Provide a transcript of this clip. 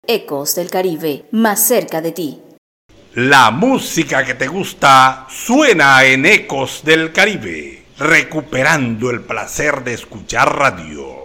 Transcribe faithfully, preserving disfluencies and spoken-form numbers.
Ecos del Caribe, más cerca de ti. La música que te gusta suena en Ecos del Caribe, recuperando el placer de escuchar radio.